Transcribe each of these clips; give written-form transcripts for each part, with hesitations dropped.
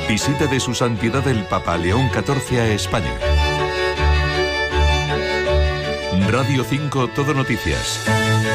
Visita de su santidad el Papa León XIV a España. Radio 5 Todo Noticias.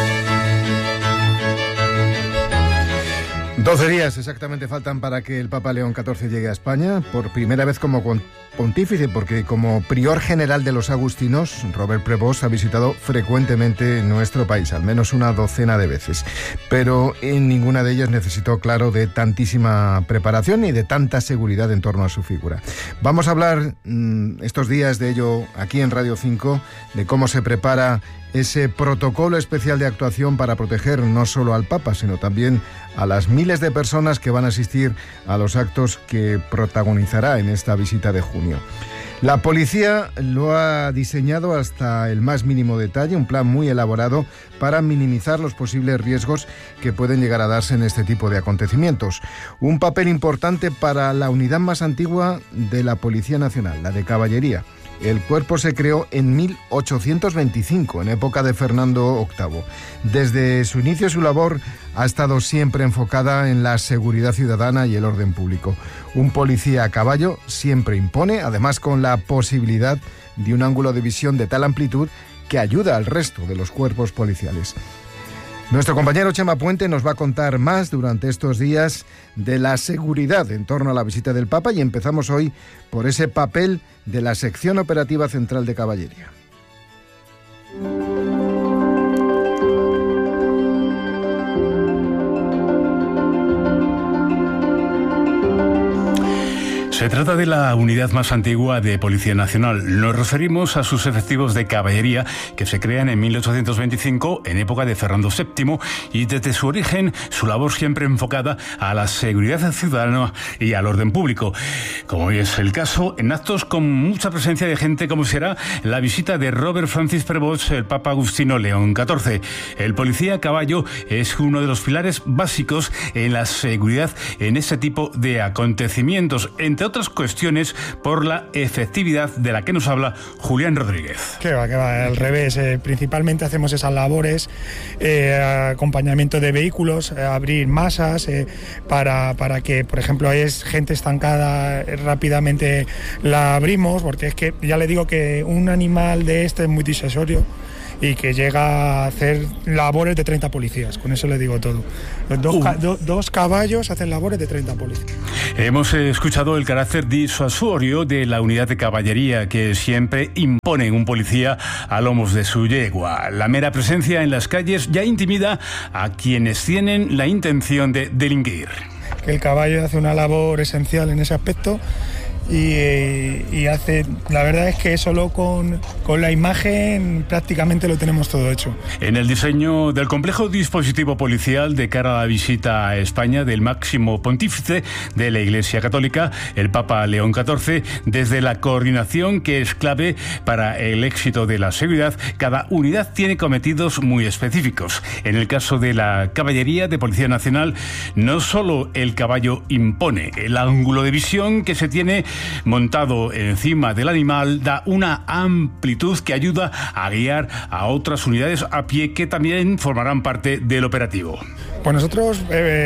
12 días exactamente faltan para que el Papa León XIV llegue a España, por primera vez como pontífice, porque como prior general de los agustinos, Robert Prevost ha visitado frecuentemente nuestro país, al menos una docena de veces. Pero en ninguna de ellas necesitó, claro, de tantísima preparación ni de tanta seguridad en torno a su figura. Vamos a hablar estos días de ello aquí en Radio 5, de cómo se prepara ese protocolo especial de actuación para proteger no solo al Papa, sino también a las miles de personas que van a asistir a los actos que protagonizará en esta visita de junio. La policía lo ha diseñado hasta el más mínimo detalle, un plan muy elaborado para minimizar los posibles riesgos que pueden llegar a darse en este tipo de acontecimientos. Un papel importante para la unidad más antigua de la Policía Nacional, la de Caballería. El cuerpo se creó en 1825, en época de Fernando VIII. Desde su inicio, su labor ha estado siempre enfocada en la seguridad ciudadana y el orden público. Un policía a caballo siempre impone, además con la posibilidad de un ángulo de visión de tal amplitud que ayuda al resto de los cuerpos policiales. Nuestro compañero Chema Puente nos va a contar más durante estos días de la seguridad en torno a la visita del Papa, y empezamos hoy por ese papel de la Sección Operativa Central de Caballería. Se trata de la unidad más antigua de Policía Nacional. Nos referimos a sus efectivos de caballería que se crean en 1825 en época de Fernando VII, y desde su origen su labor siempre enfocada a la seguridad ciudadana y al orden público. Como hoy es el caso, en actos con mucha presencia de gente, como será la visita de Robert Francis Prevost, el Papa Agustino León XIV. El policía a caballo es uno de los pilares básicos en la seguridad en este tipo de acontecimientos, entre otras cuestiones por la efectividad de la que nos habla Julián Rodríguez. Que va, al revés. Principalmente hacemos esas labores, acompañamiento de vehículos, abrir masas, para que, por ejemplo, hay gente estancada, rápidamente la abrimos, porque es que ya le digo que un animal de este es muy disuasorio y que llega a hacer labores de 30 policías, con eso le digo todo. Los dos caballos hacen labores de 30 policías. Hemos escuchado el carácter disuasorio de la unidad de caballería, que siempre impone un policía a lomos de su yegua. La mera presencia en las calles ya intimida a quienes tienen la intención de delinquir. Que el caballo hace una labor esencial en ese aspecto. Y hace, la verdad es que solo con la imagen prácticamente lo tenemos todo hecho. En el diseño del complejo dispositivo policial de cara a la visita a España del máximo pontífice de la Iglesia Católica, el Papa León XIV, desde la coordinación, que es clave para el éxito de la seguridad, cada unidad tiene cometidos muy específicos. En el caso de la Caballería de Policía Nacional, no solo el caballo impone, el ángulo de visión que se tiene montado encima del animal da una amplitud que ayuda a guiar a otras unidades a pie que también formarán parte del operativo. Pues nosotros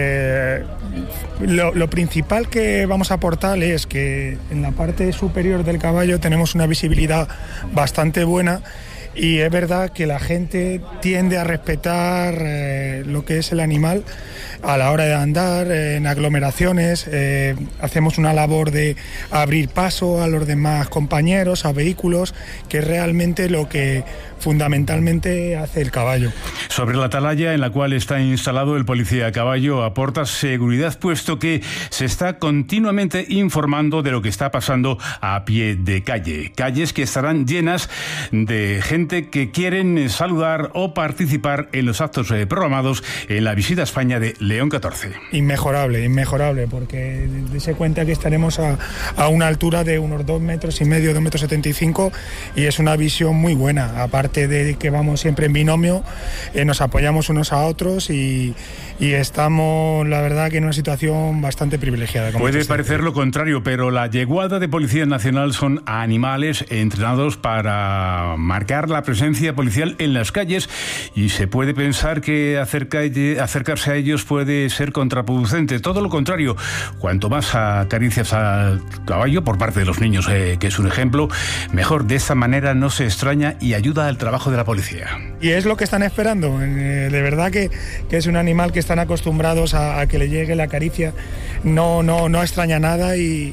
lo principal que vamos a aportar es que en la parte superior del caballo tenemos una visibilidad bastante buena. Y es verdad que la gente tiende a respetar lo que es el animal a la hora de andar en aglomeraciones. Hacemos una labor de abrir paso a los demás compañeros, a vehículos, que es realmente lo que fundamentalmente hace el caballo. Sobre la atalaya en la cual está instalado el policía a caballo aporta seguridad, puesto que se está continuamente informando de lo que está pasando a pie de calle. Calles que estarán llenas de gente que quieren saludar o participar en los actos programados en la visita a España de León XIV. Inmejorable, porque dése cuenta que estaremos a una altura de unos 2,5 metros, 2,75 metros, y es una visión muy buena. Aparte de que vamos siempre en binomio, nos apoyamos unos a otros y estamos, la verdad, que en una situación bastante privilegiada. Puede parecer lo contrario, pero la yeguada de Policía Nacional son animales entrenados para marcar la presencia policial en las calles, y se puede pensar que acercarse a ellos puede puede ser contraproducente. Todo lo contrario, cuanto más acaricias al caballo por parte de los niños, que es un ejemplo, mejor. De esta manera no se extraña y ayuda al trabajo de la policía. Y es lo que están esperando. De verdad que es un animal que están acostumbrados a que le llegue la caricia. No extraña nada y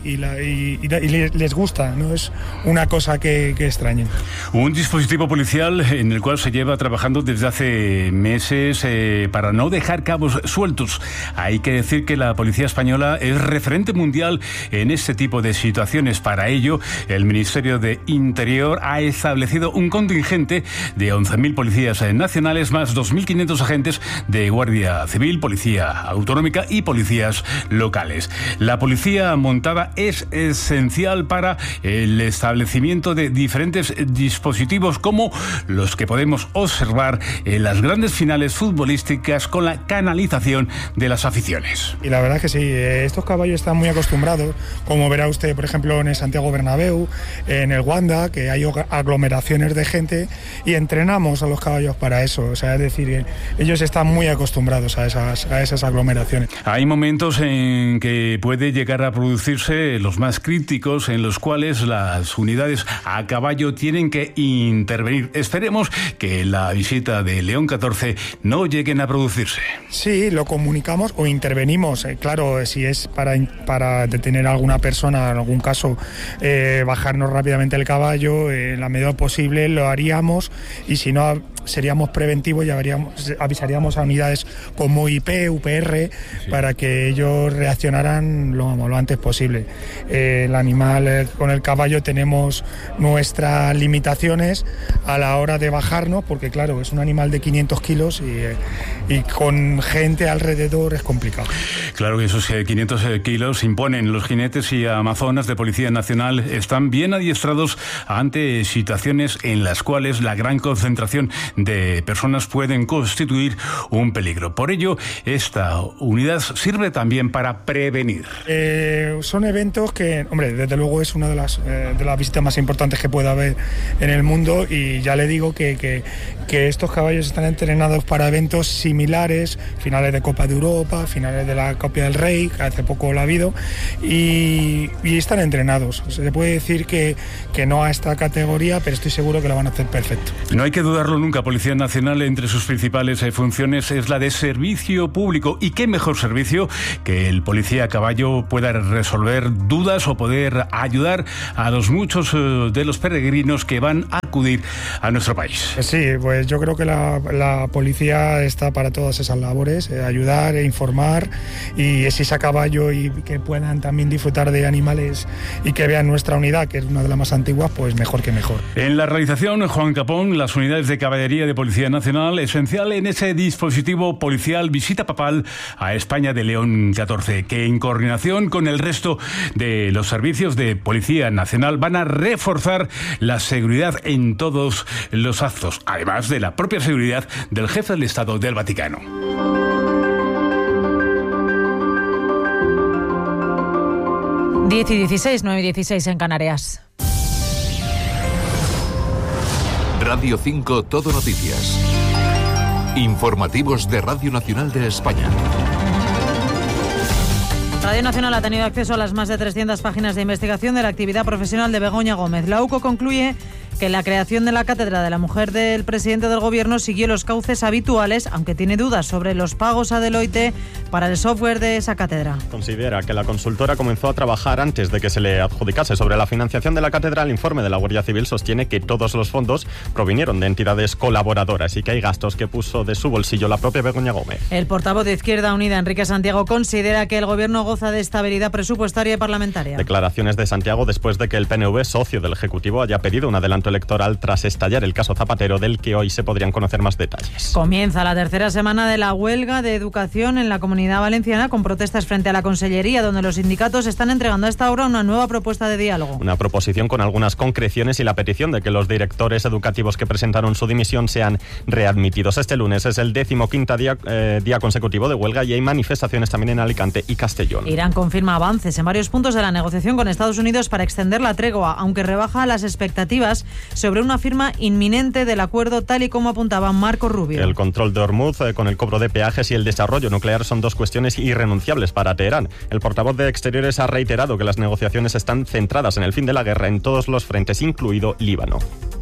les gusta. No es una cosa que extrañen. Un dispositivo policial en el cual se lleva trabajando desde hace meses para no dejar cabos sueltos. Hay que decir que la policía española es referente mundial en este tipo de situaciones. Para ello, el Ministerio de Interior ha establecido un contingente de 11.000 policías nacionales más 2.500 agentes de Guardia Civil, Policía Autonómica y policías locales. La policía montada es esencial para el establecimiento de diferentes dispositivos como los que podemos observar en las grandes finales futbolísticas con la canalización de las aficiones. Y la verdad es que sí, estos caballos están muy acostumbrados, como verá usted, por ejemplo, en el Santiago Bernabéu, en el Wanda, que hay aglomeraciones de gente y entrenamos a los caballos para eso. O sea, es decir, ellos están muy acostumbrados a esas aglomeraciones. Hay momentos en que puede llegar a producirse los más críticos, en los cuales las unidades a caballo tienen que intervenir. Esperemos que la visita de León XIV no lleguen a producirse. Sí, lo comunicamos o intervenimos. Claro, si es para detener a alguna persona, en algún caso, bajarnos rápidamente el caballo, en la medida posible lo haríamos, y si no, seríamos preventivos y avisaríamos a unidades como IP, UPR, para que ellos reaccionaran lo antes posible. El animal, con el caballo tenemos nuestras limitaciones a la hora de bajarnos, porque claro, es un animal de 500 kilos y con gente alrededor es complicado. Claro que esos 500 kilos imponen. Los jinetes y amazonas de Policía Nacional están bien adiestrados ante situaciones en las cuales la gran concentración de personas pueden constituir un peligro. Por ello, esta unidad sirve también para prevenir. Son eventos que, hombre, desde luego es una de las visitas más importantes que puede haber en el mundo, y ya le digo que estos caballos están entrenados para eventos similares, finales de Copa de Europa, finales de la Copa del Rey, que hace poco lo ha habido, y están entrenados. Se puede decir que no a esta categoría, pero estoy seguro que lo van a hacer perfecto. No hay que dudarlo nunca. Policía Nacional, entre sus principales funciones, es la de servicio público. ¿Y qué mejor servicio que el policía a caballo pueda resolver dudas o poder ayudar a los muchos de los peregrinos que van a acudir a nuestro país? Sí, pues yo creo que la policía está para todas esas labores, ayudar e informar, y si es a caballo y que puedan también disfrutar de animales y que vean nuestra unidad, que es una de las más antiguas, pues mejor que mejor. En la realización, Juan Capón, las unidades de caballería de Policía Nacional, esencial en ese dispositivo policial visita papal a España de León XIV, que en coordinación con el resto de los servicios de Policía Nacional van a reforzar la seguridad en todos los actos, además de la propia seguridad del jefe del Estado del Vaticano. 10:16, 9:16 en Canarias. Radio 5 Todo Noticias. Informativos de Radio Nacional de España. Radio Nacional ha tenido acceso a las más de 300 páginas de investigación de la actividad profesional de Begoña Gómez. La UCO concluye que la creación de la cátedra de la mujer del presidente del gobierno siguió los cauces habituales, aunque tiene dudas sobre los pagos a Deloitte para el software de esa cátedra. Considera que la consultora comenzó a trabajar antes de que se le adjudicase. Sobre la financiación de la cátedra, el informe de la Guardia Civil sostiene que todos los fondos provinieron de entidades colaboradoras y que hay gastos que puso de su bolsillo la propia Begoña Gómez. El portavoz de Izquierda Unida, Enrique Santiago, considera que el gobierno goza de estabilidad presupuestaria y parlamentaria. Declaraciones de Santiago después de que el PNV, socio del Ejecutivo, haya pedido un adelanto electoral tras estallar el caso Zapatero, del que hoy se podrían conocer más detalles. Comienza la tercera semana de la huelga de educación en la Comunidad Valenciana, con protestas frente a la Consellería, donde los sindicatos están entregando a esta hora una nueva propuesta de diálogo. Una proposición con algunas concreciones y la petición de que los directores educativos que presentaron su dimisión sean readmitidos. Este lunes es el 15º día consecutivo de huelga y hay manifestaciones también en Alicante y Castellón. Irán confirma avances en varios puntos de la negociación con Estados Unidos para extender la tregua, aunque rebaja las expectativas sobre una firma inminente del acuerdo, tal y como apuntaba Marco Rubio. El control de Hormuz con el cobro de peajes y el desarrollo nuclear son dos cuestiones irrenunciables para Teherán. El portavoz de Exteriores ha reiterado que las negociaciones están centradas en el fin de la guerra en todos los frentes, incluido Líbano.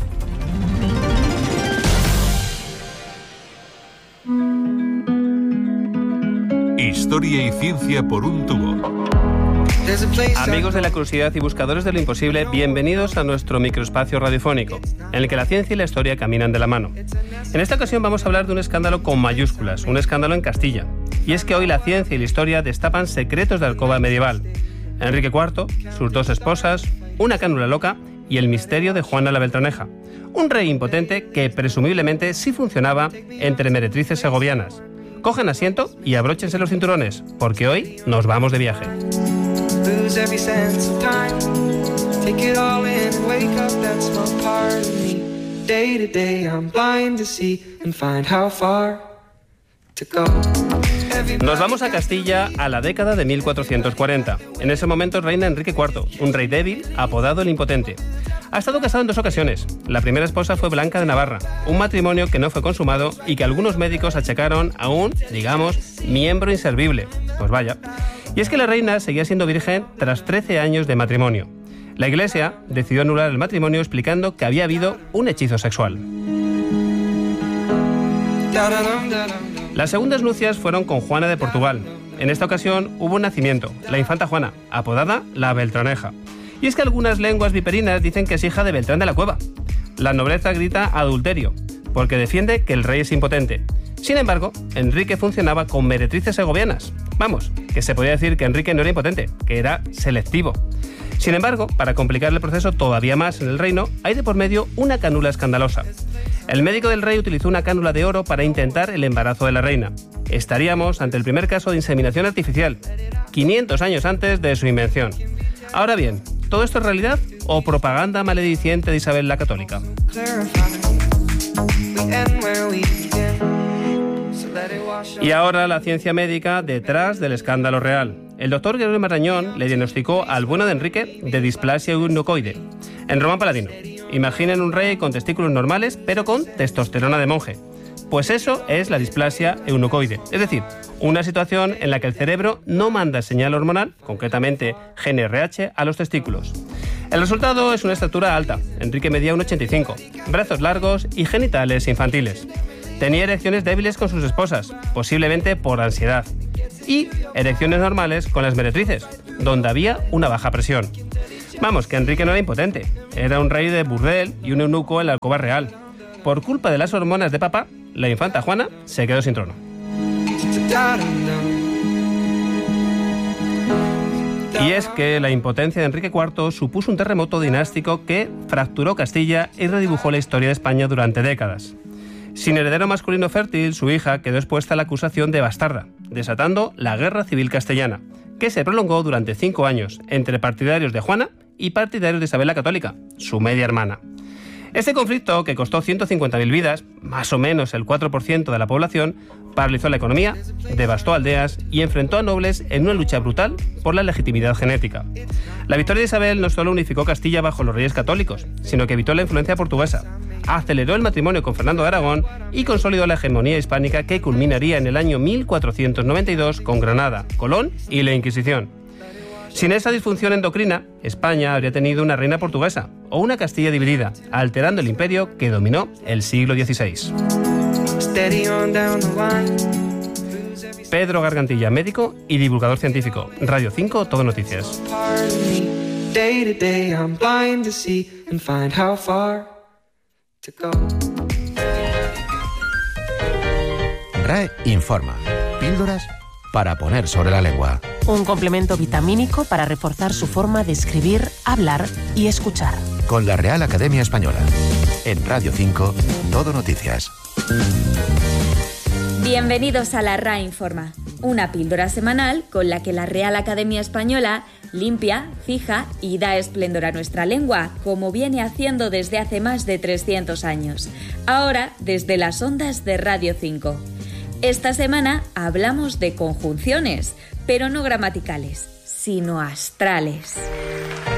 Historia y ciencia por un tubo. Amigos de la curiosidad y buscadores de lo imposible, bienvenidos a nuestro microespacio radiofónico, en el que la ciencia y la historia caminan de la mano. En esta ocasión vamos a hablar de un escándalo con mayúsculas, un escándalo en Castilla. Y es que hoy la ciencia y la historia destapan secretos de alcoba medieval. Enrique IV, sus dos esposas, una cánula loca y el misterio de Juana la Beltraneja. Un rey impotente que presumiblemente sí funcionaba entre meretrices segovianas. Cogen asiento y abróchense los cinturones, porque hoy nos vamos de viaje. Nos vamos a Castilla a la década de 1440. En ese momento reina Enrique IV, un rey débil, apodado el Impotente. Ha estado casado en 2 ocasiones. La primera esposa fue Blanca de Navarra, un matrimonio que no fue consumado y que algunos médicos achacaron a un, digamos, miembro inservible. Pues vaya. Y es que la reina seguía siendo virgen tras 13 años de matrimonio. La Iglesia decidió anular el matrimonio explicando que había habido un hechizo sexual. Las segundas nupcias fueron con Juana de Portugal. En esta ocasión hubo un nacimiento, la infanta Juana, apodada la Beltraneja. Y es que algunas lenguas viperinas dicen que es hija de Beltrán de la Cueva. La nobleza grita adulterio, porque defiende que el rey es impotente. Sin embargo, Enrique funcionaba con meretrices segovianas. Vamos, que se podía decir que Enrique no era impotente, que era selectivo. Sin embargo, para complicar el proceso todavía más en el reino, hay de por medio una cánula escandalosa. El médico del rey utilizó una cánula de oro para intentar el embarazo de la reina. Estaríamos ante el primer caso de inseminación artificial, 500 años antes de su invención. Ahora bien, ¿todo esto es realidad o propaganda malediciente de Isabel la Católica? Y ahora la ciencia médica detrás del escándalo real. El doctor Gregorio Marañón le diagnosticó al bueno de Enrique de displasia eunucoide. En román paladino. Imaginen un rey con testículos normales, pero con testosterona de monje. Pues eso es la displasia eunucoide, es decir, una situación en la que el cerebro no manda señal hormonal, concretamente GnRH, a los testículos. El resultado es una estatura alta. Enrique medía 1,85, brazos largos y genitales infantiles. Tenía erecciones débiles con sus esposas, posiblemente por ansiedad, y erecciones normales con las meretrices, donde había una baja presión. Vamos, que Enrique no era impotente, era un rey de burdel y un eunuco en la alcoba real. Por culpa de las hormonas de papá, la infanta Juana se quedó sin trono. Y es que la impotencia de Enrique IV supuso un terremoto dinástico que fracturó Castilla y redibujó la historia de España durante décadas. Sin heredero masculino fértil, su hija quedó expuesta a la acusación de bastarda, desatando la Guerra Civil Castellana, que se prolongó durante 5 años entre partidarios de Juana y partidarios de Isabel la Católica, su media hermana. Este conflicto, que costó 150.000 vidas, más o menos el 4% de la población, paralizó la economía, devastó aldeas y enfrentó a nobles en una lucha brutal por la legitimidad genética. La victoria de Isabel no solo unificó Castilla bajo los reyes católicos, sino que evitó la influencia portuguesa, aceleró el matrimonio con Fernando de Aragón y consolidó la hegemonía hispánica que culminaría en el año 1492 con Granada, Colón y la Inquisición. Sin esa disfunción endocrina, España habría tenido una reina portuguesa o una Castilla dividida, alterando el imperio que dominó el siglo XVI. Pedro Gargantilla, médico y divulgador científico. Radio 5, Todo Noticias. RAE informa. Píldoras para poner sobre la lengua. Un complemento vitamínico para reforzar su forma de escribir, hablar y escuchar. Con la Real Academia Española. En Radio 5, Todo Noticias. Bienvenidos a la RAE Informa, una píldora semanal con la que la Real Academia Española limpia, fija y da esplendor a nuestra lengua, como viene haciendo desde hace más de 300 años. Ahora, desde las ondas de Radio 5. Esta semana hablamos de conjunciones, pero no gramaticales, sino astrales.